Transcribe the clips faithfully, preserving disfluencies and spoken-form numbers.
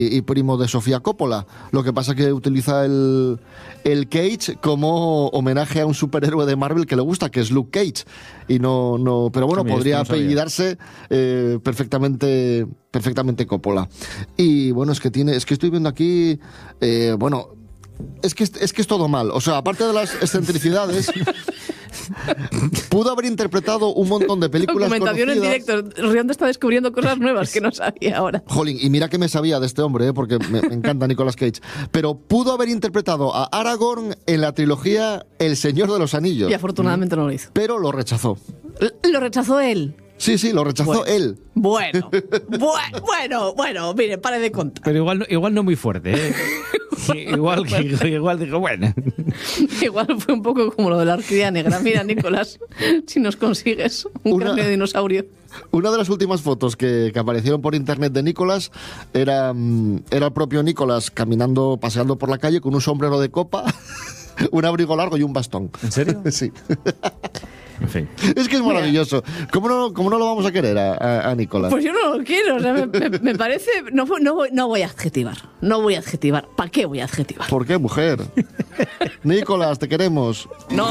y primo de Sofía Coppola. Lo que pasa que utiliza el, el Cage como homenaje a un superhéroe de Marvel que le gusta, que es Luke Cage. Y no, no, pero bueno, Mira, podría no apellidarse eh, perfectamente, perfectamente Coppola. Y bueno, es que tiene, es que estoy viendo aquí, eh, bueno, es que es que es todo mal. O sea, aparte de las excentricidades. Pudo haber interpretado un montón de películas Documentación conocidas. en directo. Rionda está descubriendo cosas nuevas que no sabía ahora. Jolín, y mira que me sabía de este hombre, ¿eh? Porque me, me encanta Nicolas Cage. Pero pudo haber interpretado a Aragorn en la trilogía El Señor de los Anillos. Y afortunadamente no lo hizo. Pero lo rechazó. L- lo rechazó él. Sí, sí, lo rechazó Bueno. él. Bueno, bu- bueno, bueno, mire, pare de contar. Pero igual, igual no muy fuerte, ¿eh? igual, igual digo, bueno. Igual fue un poco como lo de la orquídea negra. Mira, Nicolás, si nos consigues un Una- cráneo de dinosaurio. Una de las últimas fotos que, que aparecieron por internet de Nicolas era, mm, era el propio Nicolas caminando, paseando por la calle con un sombrero de copa, un abrigo largo y un bastón. ¿En serio? Sí. En fin. Es que es maravilloso. ¿Cómo no, cómo no lo vamos a querer a, a, a Nicolas? Pues yo no lo quiero. O sea, me, me- me parece. No, no, voy, no voy a adjetivar. No voy a adjetivar. ¿Para qué voy a adjetivar? ¿Por qué, mujer? Nicolas, te queremos. No.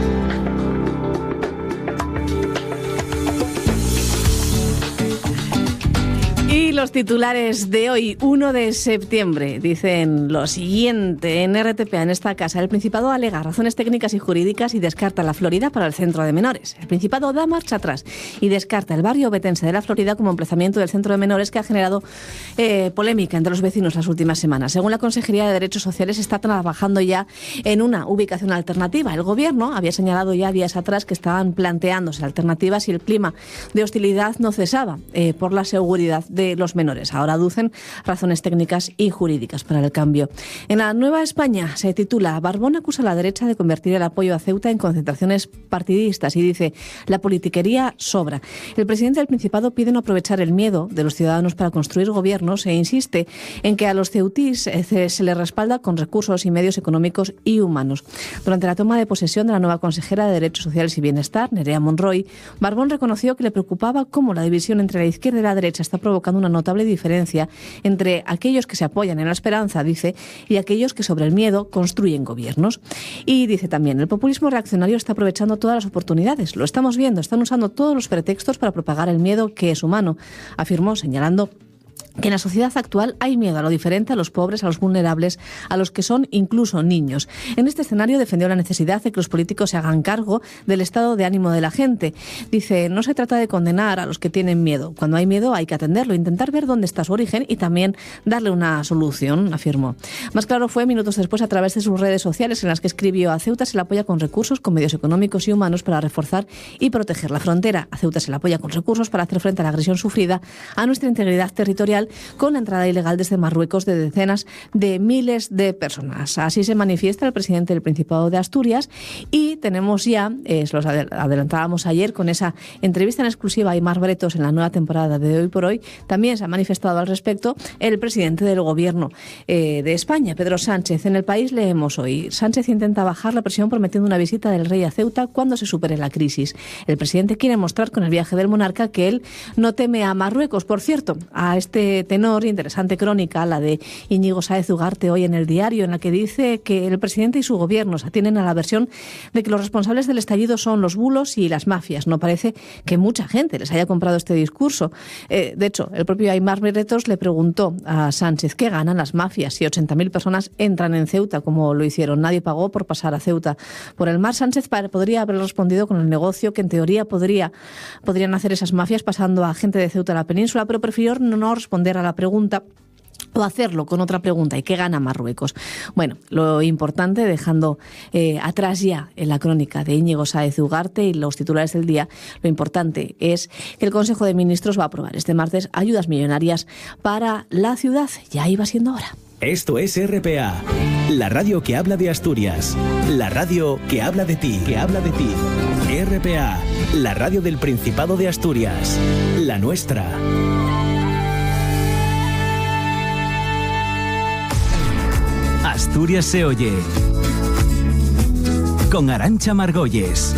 Y los titulares de hoy, uno de septiembre, dicen lo siguiente. En R T P A, en esta casa, el Principado alega razones técnicas y jurídicas y descarta la Florida para el centro de menores. El Principado da marcha atrás y descarta el barrio obetense de la Florida como emplazamiento del centro de menores, que ha generado eh, polémica entre los vecinos las últimas semanas. Según la Consejería de Derechos Sociales, está trabajando ya en una ubicación alternativa. El Gobierno había señalado ya días atrás que estaban planteándose alternativas y el clima de hostilidad no cesaba eh, por la seguridad de los menores. Ahora aducen razones técnicas y jurídicas para el cambio. En la Nueva España se titula: Barbón acusa a la derecha de convertir el apoyo a Ceuta en concentraciones partidistas y dice: la politiquería sobra. El presidente del Principado pide no aprovechar el miedo de los ciudadanos para construir gobiernos e insiste en que a los ceutís eh, se, se les respalda con recursos y medios económicos y humanos. Durante la toma de posesión de la nueva consejera de Derechos Sociales y Bienestar, Nerea Monroy, Barbón reconoció que le preocupaba cómo la división entre la izquierda y la derecha está provocando una notable diferencia entre aquellos que se apoyan en la esperanza, dice, y aquellos que sobre el miedo construyen gobiernos. Y dice también: el populismo reaccionario está aprovechando todas las oportunidades. Lo estamos viendo, están usando todos los pretextos para propagar el miedo que es humano, afirmó, señalando que en la sociedad actual hay miedo a lo diferente, a los pobres, a los vulnerables, a los que son incluso niños. En este escenario defendió la necesidad de que los políticos se hagan cargo del estado de ánimo de la gente. Dice: no se trata de condenar a los que tienen miedo. Cuando hay miedo hay que atenderlo, intentar ver dónde está su origen y también darle una solución, afirmó. Más claro fue minutos después a través de sus redes sociales, en las que escribió: a Ceuta se le apoya con recursos, con medios económicos y humanos para reforzar y proteger la frontera. A Ceuta se le apoya con recursos para hacer frente a la agresión sufrida a nuestra integridad territorial con la entrada ilegal desde Marruecos de decenas de miles de personas. Así se manifiesta el presidente del Principado de Asturias y tenemos ya, eh, se los adelantábamos ayer con esa entrevista en exclusiva a Aimar Bretos en la nueva temporada de Hoy por Hoy, también se ha manifestado al respecto el presidente del Gobierno eh, de España, Pedro Sánchez. En El País leemos hoy: Sánchez intenta bajar la presión prometiendo una visita del rey a Ceuta cuando se supere la crisis. El presidente quiere mostrar con el viaje del monarca que él no teme a Marruecos. Por cierto, a este tenor, interesante crónica, la de Íñigo Sáez Ugarte hoy en El Diario, en la que dice que el presidente y su gobierno se atienen a la versión de que los responsables del estallido son los bulos y las mafias. No parece que mucha gente les haya comprado este discurso. Eh, de hecho, el propio Aimar Bretos le preguntó a Sánchez: ¿qué ganan las mafias si ochenta mil personas entran en Ceuta como lo hicieron? Nadie pagó por pasar a Ceuta por el mar. Sánchez podría haber respondido con el negocio que en teoría podría, podrían hacer esas mafias pasando a gente de Ceuta a la península, pero prefirió no responder a la pregunta o hacerlo con otra pregunta: ¿y qué gana Marruecos? Bueno, lo importante, dejando eh, atrás ya en la crónica de Íñigo Sáez Ugarte y los titulares del día, lo importante es que el Consejo de Ministros va a aprobar este martes ayudas millonarias para la ciudad. Ya iba siendo hora. Esto es R P A, la radio que habla de Asturias, la radio que habla de ti, que habla de ti. R P A, la radio del Principado de Asturias, la nuestra. Asturias se oye, con Arantxa Margolles.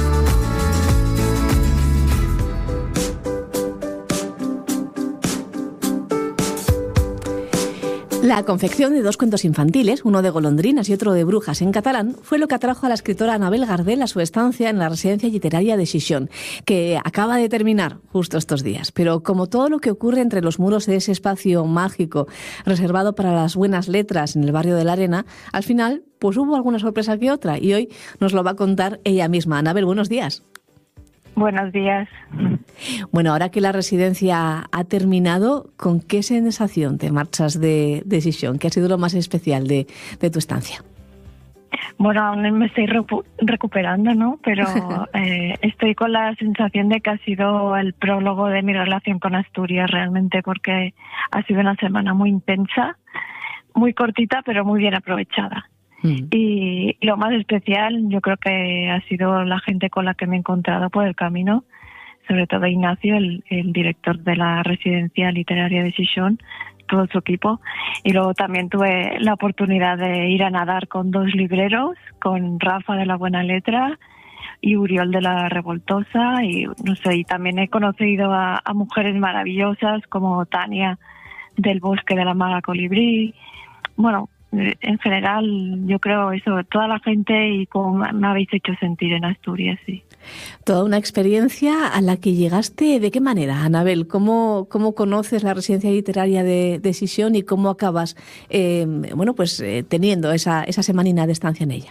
La confección de dos cuentos infantiles, uno de golondrinas y otro de brujas en catalán, fue lo que atrajo a la escritora Anabel Gardel a su estancia en la residencia literaria de Xixón, que acaba de terminar justo estos días. Pero como todo lo que ocurre entre los muros de ese espacio mágico reservado para las buenas letras en el barrio de la Arena, al final pues hubo alguna sorpresa que otra, y hoy nos lo va a contar ella misma. Anabel, buenos días. Buenos días. Bueno, ahora que la residencia ha terminado, ¿con qué sensación te marchas de, de Xixón? ¿Qué ha sido lo más especial de, de tu estancia? Bueno, aún me estoy recu- recuperando, ¿no? Pero eh, estoy con la sensación de que ha sido el prólogo de mi relación con Asturias realmente, porque ha sido una semana muy intensa, muy cortita, pero muy bien aprovechada. Y lo más especial yo creo que ha sido la gente con la que me he encontrado por el camino, sobre todo Ignacio, el, el director de la residencia literaria de Xixón, todo su equipo. Y luego también tuve la oportunidad de ir a nadar con dos libreros, con Rafa de la Buena Letra y Uriol de la Revoltosa. Y no sé, y también he conocido a, a mujeres maravillosas como Tania del Bosque de la Maga Colibrí. Bueno, en general, yo creo eso, toda la gente y cómo me habéis hecho sentir en Asturias, sí. Toda una experiencia a la que llegaste, ¿de qué manera, Anabel? ¿Cómo, cómo conoces la residencia literaria de, de Xixón y cómo acabas, eh, bueno, pues eh, teniendo esa, esa semanina de estancia en ella?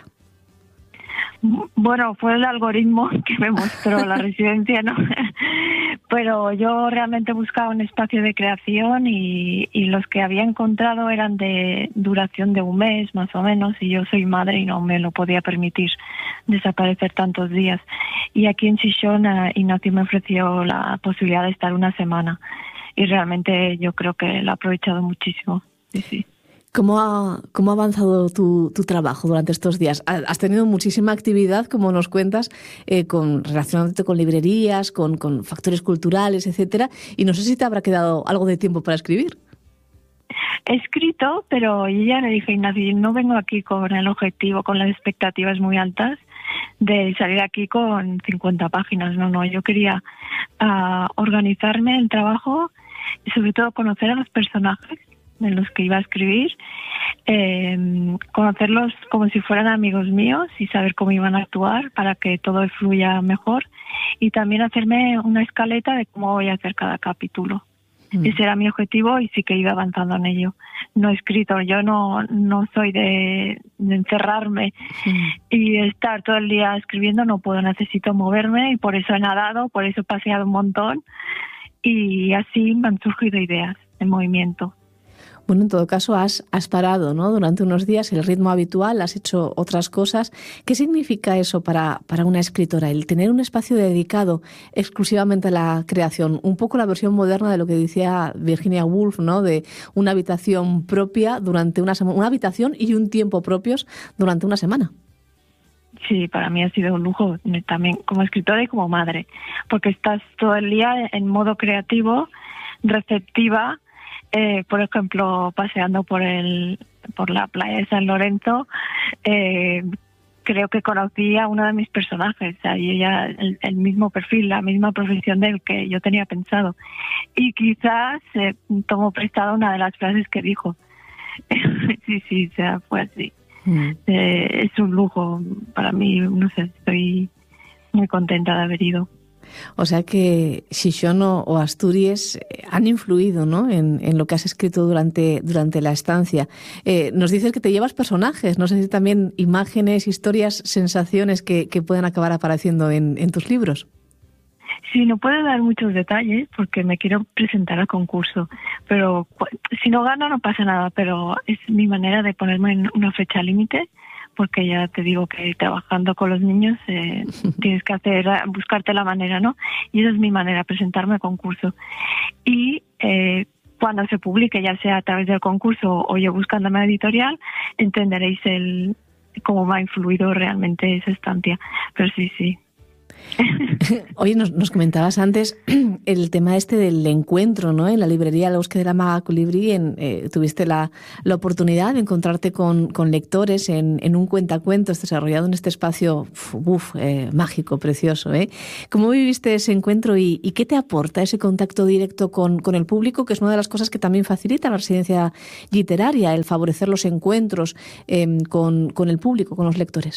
Bueno, fue el algoritmo que me mostró la residencia, ¿no? Pero yo realmente buscaba un espacio de creación y, y los que había encontrado eran de duración de un mes, más o menos, y yo soy madre y no me lo podía permitir desaparecer tantos días. Y aquí en Xixón, uh, Ignacio me ofreció la posibilidad de estar una semana y realmente yo creo que lo he aprovechado muchísimo, sí, sí. ¿Cómo ha, cómo ha avanzado tu, tu trabajo durante estos días? Has tenido muchísima actividad, como nos cuentas, eh, con, relacionándote con librerías, con, con factores culturales, etcétera, y no sé si te habrá quedado algo de tiempo para escribir. He escrito, pero yo ya le dije a Ignacio, no vengo aquí con el objetivo, con las expectativas muy altas de salir aquí con cincuenta páginas. No, no, yo quería uh, organizarme el trabajo y sobre todo conocer a los personajes de los que iba a escribir, eh, conocerlos como si fueran amigos míos y saber cómo iban a actuar para que todo fluya mejor, y también hacerme una escaleta de cómo voy a hacer cada capítulo. Mm. Ese era mi objetivo y sí que he ido avanzando en ello. No he escrito, yo no, no soy de, de encerrarme mm. y estar todo el día escribiendo, no puedo, necesito moverme y por eso he nadado, por eso he paseado un montón y así me han surgido ideas en movimiento. Bueno, en todo caso, has, has parado, ¿no? Durante unos días el ritmo habitual, has hecho otras cosas. ¿Qué significa eso para, para una escritora? El tener un espacio dedicado exclusivamente a la creación. Un poco la versión moderna de lo que decía Virginia Woolf, ¿no? De una habitación propia durante una semana, una habitación y un tiempo propios durante una semana. Sí, para mí ha sido un lujo también como escritora y como madre, porque estás todo el día en modo creativo, receptiva. Eh, por ejemplo, paseando por el por la playa de San Lorenzo, eh, creo que conocí a uno de mis personajes, o sea, y ella, el, el mismo perfil, la misma profesión del que yo tenía pensado. Y quizás eh, tomo prestada una de las frases que dijo. sí, sí, o sea, fue así. Mm. Eh, es un lujo para mí, no sé, estoy muy contenta de haber ido. O sea que Xixón o Asturias han influido, ¿no? en, en lo que has escrito durante, durante la estancia. Eh, nos dices que te llevas personajes, no sé si también imágenes, historias, sensaciones que, que pueden acabar apareciendo en, en tus libros. Sí, no puedo dar muchos detalles porque me quiero presentar al concurso, pero si no gano no pasa nada, pero es mi manera de ponerme en una fecha límite, porque ya te digo que trabajando con los niños eh, tienes que hacer, buscarte la manera, ¿no? Y esa es mi manera, presentarme al concurso. Y eh, cuando se publique, ya sea a través del concurso o yo buscándome a editorial, entenderéis el cómo me ha influido realmente esa estancia. Pero sí, sí. Oye, nos, nos comentabas antes el tema este del encuentro, ¿no? En la librería El Bosque de la Maga Colibrí, en, eh, tuviste la, la oportunidad de encontrarte con, con lectores en, en un cuentacuentos desarrollado en este espacio uf, eh, mágico, precioso, ¿eh? ¿Cómo viviste ese encuentro y, y qué te aporta ese contacto directo con, con el público, que es una de las cosas que también facilita la residencia literaria, el favorecer los encuentros eh, con, con el público, con los lectores?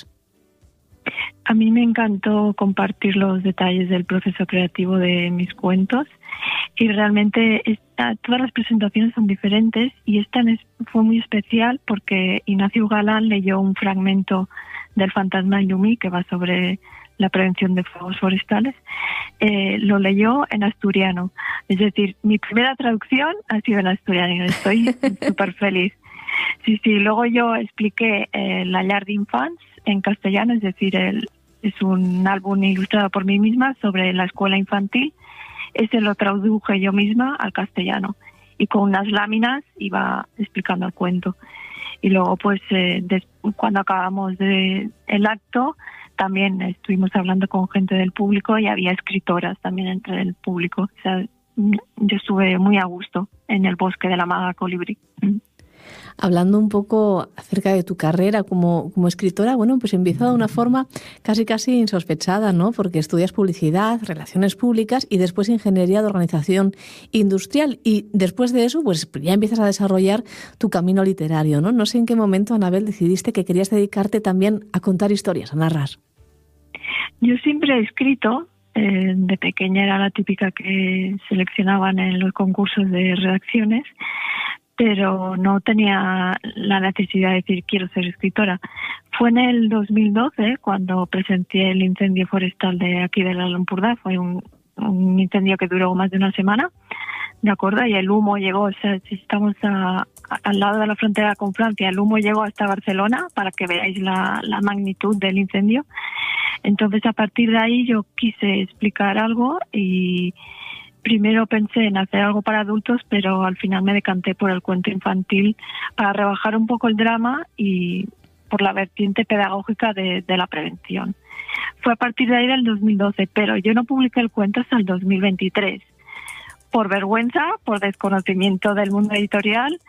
A mí me encantó compartir los detalles del proceso creativo de mis cuentos y realmente esta, todas las presentaciones son diferentes y esta fue muy especial porque Ignacio Galán leyó un fragmento del Fantasma de Llumí que va sobre la prevención de fuegos forestales. Eh, lo leyó en asturiano, es decir, mi primera traducción ha sido en asturiano y estoy súper feliz. Sí, sí, luego yo expliqué eh, La llar d'infants en castellano, es decir, el, es un álbum ilustrado por mí misma sobre la escuela infantil. Ese lo traduje yo misma al castellano y con unas láminas iba explicando el cuento. Y luego, pues, eh, des, cuando acabamos de, el acto, también estuvimos hablando con gente del público y había escritoras también entre el público. O sea, yo estuve muy a gusto en el Bosque de la Maga Colibrí. Hablando un poco acerca de tu carrera como, como escritora, bueno, pues empieza de una forma casi casi insospechada, ¿no? Porque estudias publicidad, relaciones públicas y después ingeniería de organización industrial. Y después de eso, pues ya empiezas a desarrollar tu camino literario, ¿no? No sé en qué momento, Anabel, decidiste que querías dedicarte también a contar historias, a narrar. Yo siempre he escrito. Eh, de pequeña era la típica que seleccionaban en los concursos de redacciones, pero no tenía la necesidad de decir quiero ser escritora. Fue en el dos mil doce cuando presencié el incendio forestal de aquí de la Empordà. Fue un, un incendio que duró más de una semana, ¿de acuerdo? Y el humo llegó, o sea, si estamos a, a, al lado de la frontera con Francia, el humo llegó hasta Barcelona para que veáis la, la magnitud del incendio. Entonces, a partir de ahí yo quise explicar algo y primero pensé en hacer algo para adultos, pero al final me decanté por el cuento infantil para rebajar un poco el drama y por la vertiente pedagógica de, de la prevención. Fue a partir de ahí del dos mil doce, pero yo no publiqué el cuento hasta el dos mil veintitrés. Por vergüenza, por desconocimiento del mundo editorial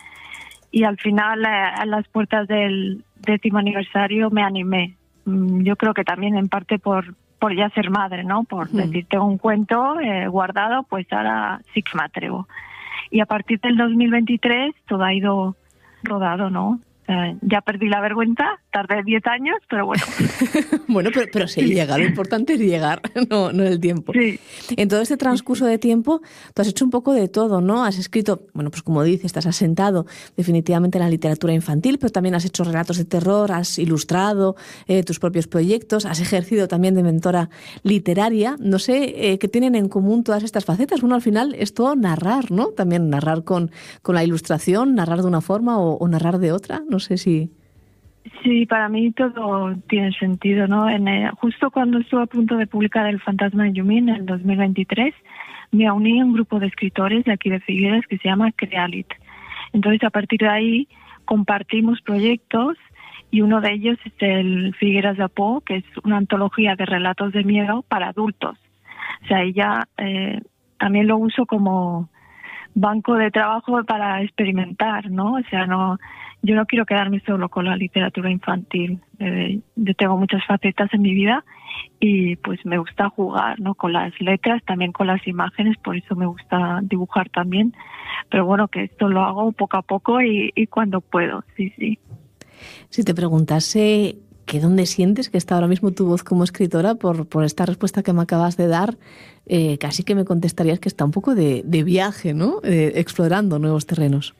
y al final a las puertas del décimo aniversario me animé. Yo creo que también en parte por por ya ser madre, ¿no? Por mm. decir, tengo un cuento eh, guardado, pues ahora sí que me atrevo. Y a partir del dos mil veintitrés todo ha ido rodado, ¿no? Eh, ya perdí la vergüenza, tardé diez años, pero bueno. Bueno, pero, pero se llega, lo importante es llegar, no, no el tiempo. Sí. En todo este transcurso de tiempo, tú has hecho un poco de todo, ¿no? Has escrito, bueno, pues como dices, estás asentado definitivamente en la literatura infantil, pero también has hecho relatos de terror, has ilustrado eh, tus propios proyectos, has ejercido también de mentora literaria. No sé eh, qué tienen en común todas estas facetas. Bueno, al final es todo narrar, ¿no? También narrar con, con la ilustración, narrar de una forma o, o narrar de otra, ¿no? No sé si... Sí, para mí todo tiene sentido, ¿no? En el, justo cuando estuve a punto de publicar El Fantasma de Llumí en el dos mil veintitrés, me uní a un grupo de escritores de aquí de Figueras que se llama Crealit. Entonces, a partir de ahí, compartimos proyectos y uno de ellos es el Figueras de Apó, que es una antología de relatos de miedo para adultos. O sea, ella eh, también lo uso como banco de trabajo para experimentar, ¿no? O sea, no... Yo no quiero quedarme solo con la literatura infantil. Eh, yo tengo muchas facetas en mi vida y pues me gusta jugar, ¿no? Con las letras, también con las imágenes, por eso me gusta dibujar también. Pero bueno, que esto lo hago poco a poco y, y cuando puedo, sí, sí. Si te preguntase que dónde sientes que está ahora mismo tu voz como escritora, por, por esta respuesta que me acabas de dar, eh, casi que me contestarías que está un poco de, de viaje, ¿no? Eh, explorando nuevos terrenos.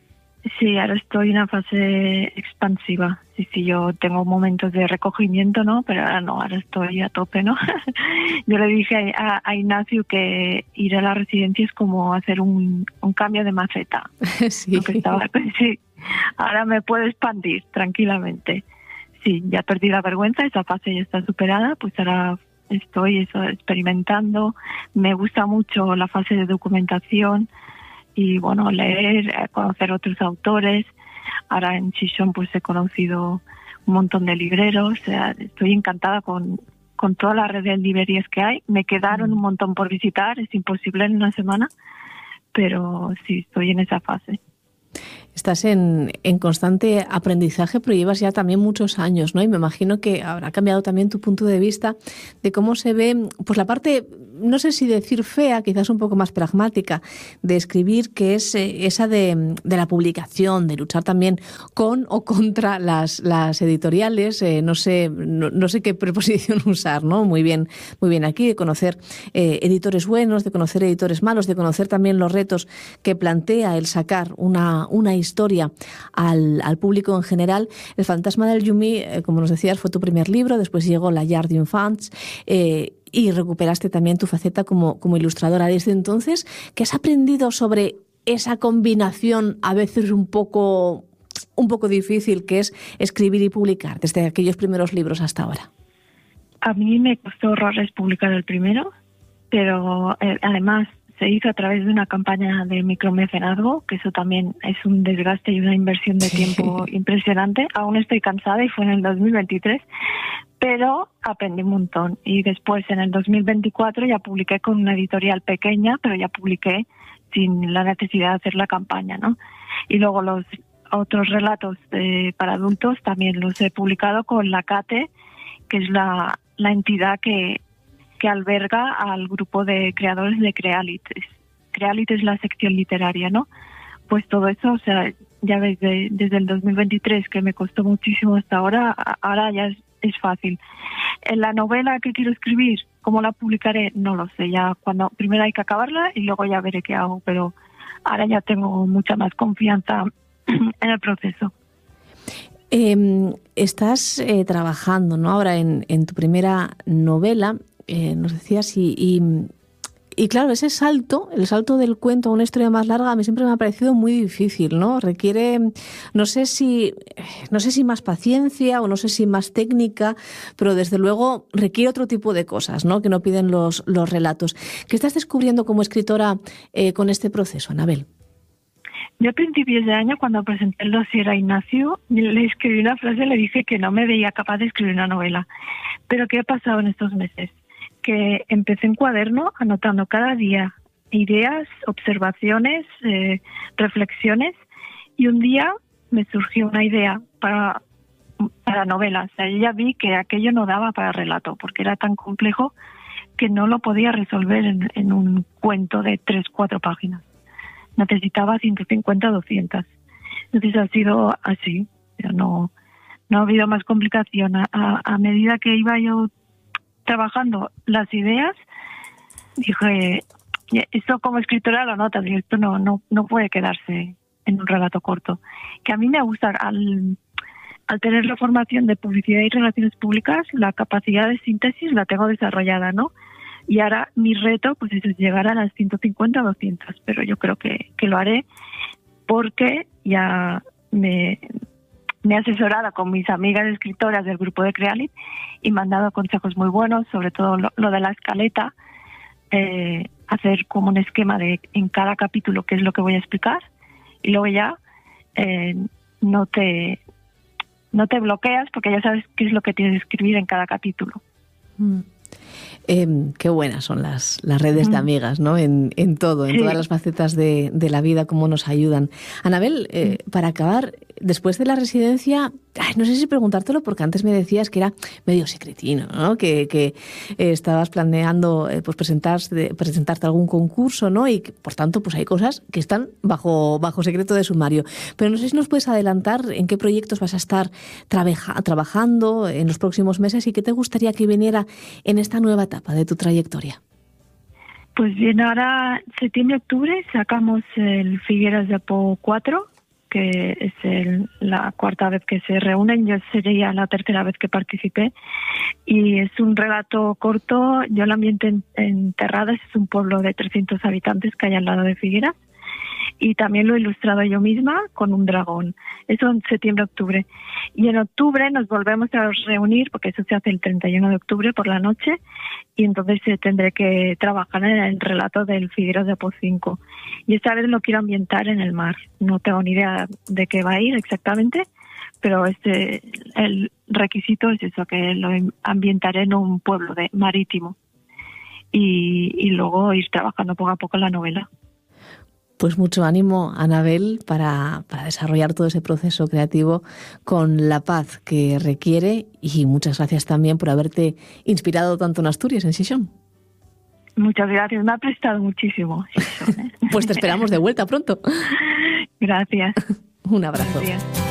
Sí, ahora estoy en una fase expansiva. Sí, sí, yo tengo momentos de recogimiento, ¿no? Pero ahora no, ahora estoy a tope, ¿no? Yo le dije a, a Ignacio que ir a la residencia es como hacer un, un cambio de maceta. Sí. ¿No? Que estaba, sí. Ahora me puedo expandir tranquilamente. Sí, ya perdí la vergüenza, esa fase ya está superada, pues ahora estoy eso, experimentando. Me gusta mucho la fase de documentación. Y bueno, leer, conocer otros autores. Ahora en Chichón pues he conocido un montón de libreros. O sea, estoy encantada con, con toda la red de librerías que hay. Me quedaron un montón por visitar, es imposible en una semana, pero sí, estoy en esa fase. Estás en, en constante aprendizaje, pero llevas ya también muchos años, ¿no? Y me imagino que habrá cambiado también tu punto de vista de cómo se ve, pues la parte, no sé si decir fea, quizás un poco más pragmática, de escribir, que es eh, esa de, de la publicación, de luchar también con o contra las, las editoriales, eh, no sé, no, no sé qué preposición usar, ¿no? Muy bien, muy bien aquí, de conocer eh, editores buenos, de conocer editores malos, de conocer también los retos que plantea el sacar una, una historia historia al, al público en general. El fantasma del Yumi, eh, como nos decías, fue tu primer libro, después llegó La Llar d'Infants eh, y recuperaste también tu faceta como, como ilustradora. Desde entonces, ¿qué has aprendido sobre esa combinación a veces un poco, un poco difícil que es escribir y publicar desde aquellos primeros libros hasta ahora? A mí me costó horrores publicar el primero, pero eh, además se hizo a través de una campaña de micromecenazgo, que eso también es un desgaste y una inversión de tiempo impresionante. Aún estoy cansada y fue en el dos mil veintitrés, pero aprendí un montón. Y después, en el dos mil veinticuatro, ya publiqué con una editorial pequeña, pero ya publiqué sin la necesidad de hacer la campaña, ¿no? Y luego los otros relatos de, para adultos también los he publicado con la CATE, que es la, la entidad que que alberga al grupo de creadores de Crealit. Crealit es la sección literaria, ¿no? Pues todo eso, o sea, ya ves, de, desde el dos mil veintitrés, que me costó muchísimo hasta ahora, ahora ya es, es fácil. En la novela que quiero escribir, ¿cómo la publicaré? No lo sé, ya cuando primero hay que acabarla y luego ya veré qué hago, pero ahora ya tengo mucha más confianza en el proceso. Eh, estás eh, trabajando, ¿no? Ahora en, en tu primera novela. Eh, nos decías, y, y, y claro, ese salto, el salto del cuento a una historia más larga, a mí siempre me ha parecido muy difícil, ¿no? Requiere, no sé si, no sé si más paciencia o no sé si más técnica, pero desde luego requiere otro tipo de cosas, ¿no? Que no piden los, los relatos. ¿Qué estás descubriendo como escritora eh, con este proceso, Anabel? Yo a principios de año, cuando presenté el dossier a Ignacio, le escribí una frase, le dije que no me veía capaz de escribir una novela. Pero ¿qué ha pasado en estos meses? Que empecé en cuaderno anotando cada día ideas, observaciones, eh, reflexiones, y un día me surgió una idea para, para novelas. O sea, yo ya vi que aquello no daba para relato, porque era tan complejo que no lo podía resolver en, en un cuento de tres, cuatro páginas. Necesitaba ciento cincuenta, doscientas. Entonces ha sido así. Pero no, no ha habido más complicación. A, a, a medida que iba yo trabajando las ideas, dije, esto como escritora lo notas, y esto no, no, no puede quedarse en un relato corto. Que a mí me gusta, al, al tener la formación de publicidad y relaciones públicas, la capacidad de síntesis la tengo desarrollada, ¿no? Y ahora mi reto pues es llegar a las ciento cincuenta, doscientas, pero yo creo que, que lo haré porque ya me... Me he asesorado con mis amigas escritoras del grupo de Crealit y me han dado consejos muy buenos, sobre todo lo, lo de la escaleta, eh, hacer como un esquema de en cada capítulo qué es lo que voy a explicar, y luego ya eh, no te no te bloqueas porque ya sabes qué es lo que tienes que escribir en cada capítulo. Mm. Eh, qué buenas son las, las redes mm. de amigas, ¿no? En, en todo, en sí. todas las facetas de, de la vida, cómo nos ayudan. Anabel, eh, mm. para acabar, después de la residencia, ay, no sé si preguntártelo porque antes me decías que era medio secretino, ¿no? Que, que eh, estabas planeando eh, pues presentarte, presentarte a algún concurso, ¿no? Y que, por tanto, pues hay cosas que están bajo, bajo secreto de sumario. Pero no sé si nos puedes adelantar en qué proyectos vas a estar trabeja, trabajando en los próximos meses y qué te gustaría que viniera en esta nueva etapa de tu trayectoria. Pues bien, ahora septiembre-octubre sacamos el Figueras de Po cuatro, que es el, la cuarta vez que se reúnen. Yo sería la tercera vez que participé, y es un relato corto. Yo el ambiente en, en Terradas es un pueblo de trescientos habitantes que hay al lado de Figueras, y también lo he ilustrado yo misma con un dragón. Eso en septiembre-octubre. Y en octubre nos volvemos a reunir, porque eso se hace el treinta y uno de octubre por la noche, y entonces eh, tendré que trabajar en el relato del Figueras de Po cinco. Y esta vez lo quiero ambientar en el mar. No tengo ni idea de qué va a ir exactamente, pero este el requisito es eso, que lo ambientaré en un pueblo de marítimo y, y luego ir trabajando poco a poco en la novela. Pues mucho ánimo, Anabel, para, para desarrollar todo ese proceso creativo con la paz que requiere, y muchas gracias también por haberte inspirado tanto en Asturias, en Xixón. Muchas gracias, me ha prestado muchísimo Xixón, ¿eh? Pues te esperamos de vuelta pronto. Gracias. Un abrazo. Gracias.